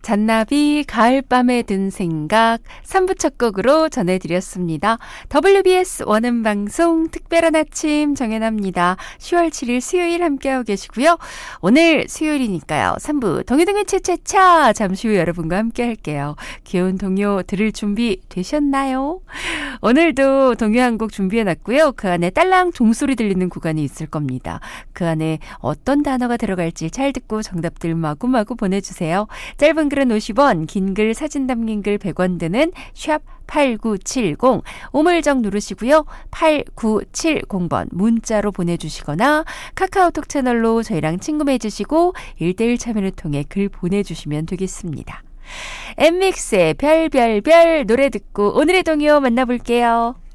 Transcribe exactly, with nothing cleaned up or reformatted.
잔나비 가을밤에 든 생각 삼 부 첫 곡으로 전해드렸습니다. 더블유비에스 원음방송 특별한 아침 정연아입니다. 시월 칠일 수요일 함께하고 계시고요. 오늘 수요일이니까요. 삼 부 동요동요 차차차 잠시 후 여러분과 함께 할게요. 귀여운 동요 들을 준비 되셨나요? 오늘도 동요 한 곡 준비해놨고요. 그 안에 딸랑 종소리 들리는 구간이 있을 겁니다. 그 안에 어떤 단어가 들어갈지 잘 듣고 정답들 마구마구 보내주세요. 짧은 글은 오십 원, 긴 글 사진 담긴 글 백 원 드는 샵 팔구칠공 우물정 누르시고요. 팔구칠공 번 문자로 보내주시거나 카카오톡 채널로 저희랑 친구 맺으시고 일 대일 참여를 통해 글 보내주시면 되겠습니다. 엠믹스의 별별별 노래 듣고 오늘의 동요 만나볼게요.